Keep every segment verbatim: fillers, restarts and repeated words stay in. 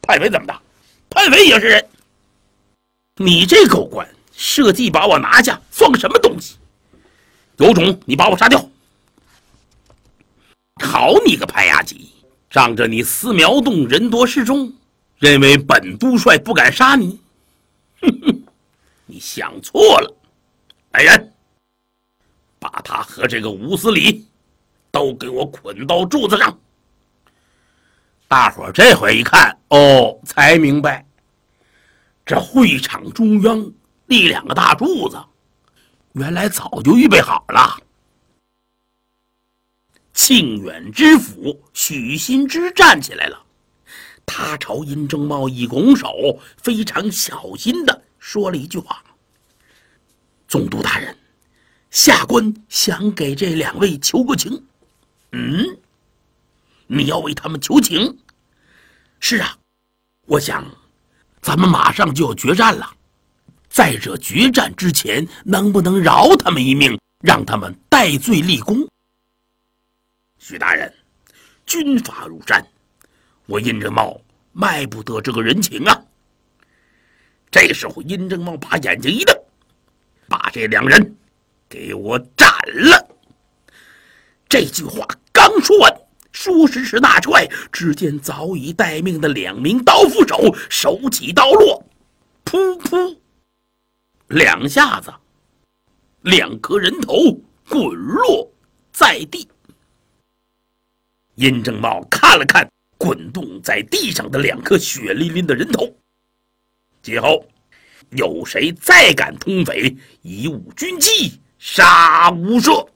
叛匪怎么的？叛匪也是人。你这狗官设计把我拿下，算个什么东西？有种你把我杀掉！好你个派牙吉，仗着你私苗洞人多势众，认为本都帅不敢杀你？哼哼，你想错了。来人，把他和这个吴思礼都给我捆到柱子上。大伙这回一看，哦，才明白，这会场中央立两个大柱子，原来早就预备好了。庆远知府许新之站起来了，他朝殷正茂一拱手，非常小心地说了一句话：总督大人，下官想给这两位求个情。嗯，你要为他们求情？是啊，我想咱们马上就要决战了，在这决战之前，能不能饶他们一命，让他们戴罪立功？许大人，军法如山，我殷正茂卖不得这个人情啊。这时候殷正茂把眼睛一瞪，把这两人给我斩了。这句话刚说完，说时迟那快，只见早已待命的两名刀斧手手起刀落，噗噗两下子，两颗人头滚落在地。殷正茂看了看滚动在地上的两颗血淋淋的人头，今后有谁再敢通匪，以武军纪，杀无赦。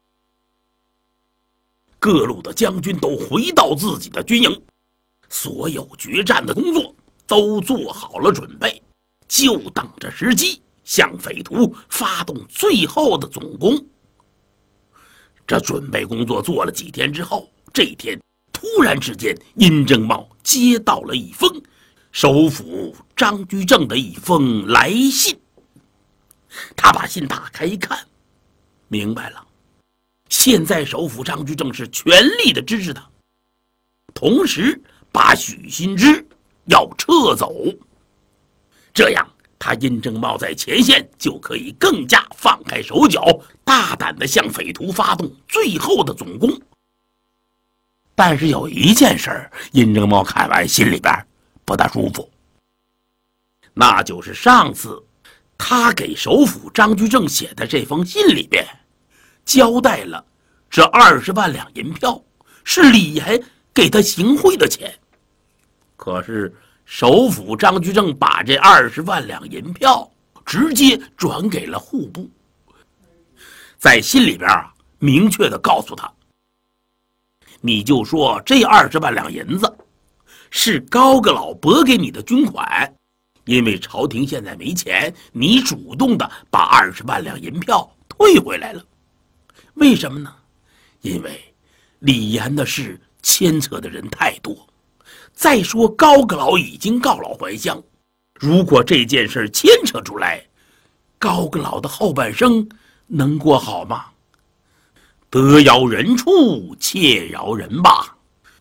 各路的将军都回到自己的军营，所有决战的工作都做好了准备，就等着时机向匪徒发动最后的总攻。这准备工作做了几天之后，这一天突然之间，殷正茂接到了一封首府张居正的一封来信。他把信打开一看，明白了，现在首府张居正是全力的支持他，同时把许新之要撤走，这样他殷正茂在前线就可以更加放开手脚，大胆地向匪徒发动最后的总攻。但是有一件事，殷正茂看完心里边不大舒服，那就是上次他给首府张居正写的这封信里边交代了这二十万两银票是李岩给他行贿的钱，可是首府张居正把这二十万两银票直接转给了户部，在信里边啊明确的告诉他，你就说这二十万两银子是高个老拨给你的军款，因为朝廷现在没钱，你主动的把二十万两银票退回来了。为什么呢？因为李岩的事牵扯的人太多，再说高个老已经告老还乡，如果这件事牵扯出来，高个老的后半生能过好吗？得饶人处且饶人吧。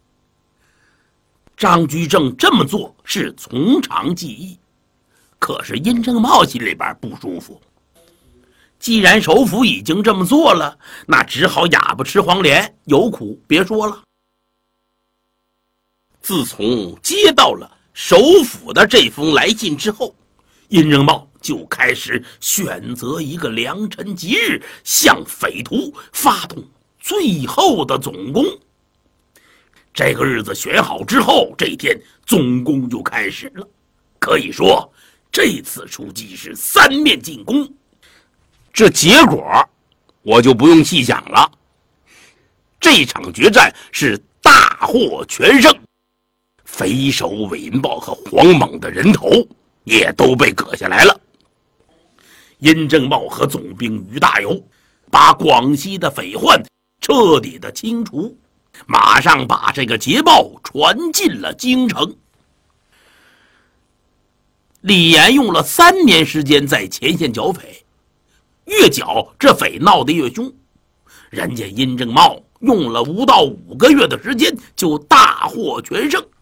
张居正这么做是从长计议，可是殷正茂心里边不舒服。既然首府已经这么做了，那只好哑巴吃黄连，有苦别说了。自从接到了首府的这封来信之后，殷正茂就开始选择一个良辰吉日，向匪徒发动最后的总攻。这个日子选好之后，这一天总攻就开始了。可以说这次出击是三面进攻，这结果我就不用细讲了。这场决战是大获全胜，匪首韦银豹和黄猛的人头也都被割下来了。殷正茂和总兵于大猷把广西的匪患彻底的清除，马上把这个捷报传进了京城。李岩用了三年时间在前线剿匪，越剿这匪闹得越凶，人家殷正茂用了不到五个月的时间就大获全胜。